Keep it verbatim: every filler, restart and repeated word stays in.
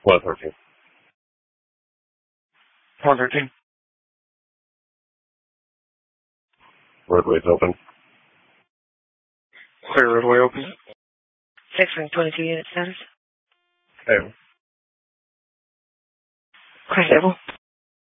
one thirteen. one thirteen. Roadway's open. Clear roadway open. six ring twenty-two unit status. Stable. Clear stable.